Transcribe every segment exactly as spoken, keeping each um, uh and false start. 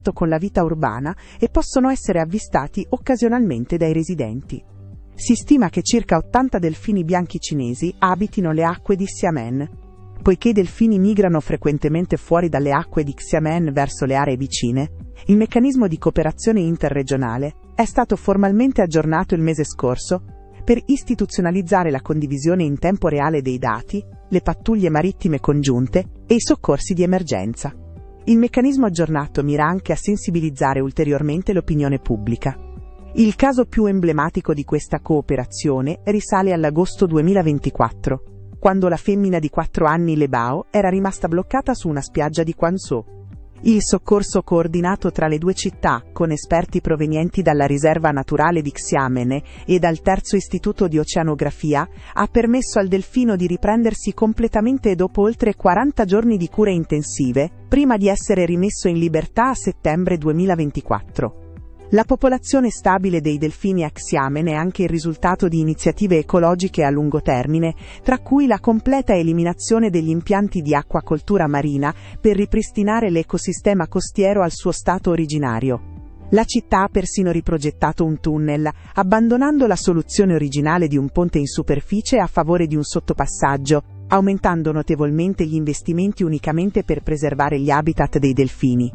con la vita urbana e possono essere avvistati occasionalmente dai residenti. Si stima che circa ottanta delfini bianchi cinesi abitino le acque di Xiamen. Poiché i delfini migrano frequentemente fuori dalle acque di Xiamen verso le aree vicine, il meccanismo di cooperazione interregionale è stato formalmente aggiornato il mese scorso per istituzionalizzare la condivisione in tempo reale dei dati, le pattuglie marittime congiunte e i soccorsi di emergenza. Il meccanismo aggiornato mira anche a sensibilizzare ulteriormente l'opinione pubblica. Il caso più emblematico di questa cooperazione risale all'agosto duemilaventiquattro, quando la femmina di quattro anni Lebao era rimasta bloccata su una spiaggia di Quanzhou. Il soccorso coordinato tra le due città, con esperti provenienti dalla riserva naturale di Xiamen e dal terzo istituto di oceanografia, ha permesso al delfino di riprendersi completamente dopo oltre quaranta giorni di cure intensive, prima di essere rimesso in libertà a settembre duemilaventiquattro. La popolazione stabile dei delfini a Xiamen è anche il risultato di iniziative ecologiche a lungo termine, tra cui la completa eliminazione degli impianti di acquacoltura marina per ripristinare l'ecosistema costiero al suo stato originario. La città ha persino riprogettato un tunnel, abbandonando la soluzione originale di un ponte in superficie a favore di un sottopassaggio, aumentando notevolmente gli investimenti unicamente per preservare gli habitat dei delfini.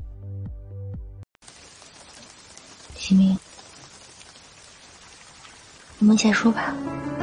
西明，我们结束吧。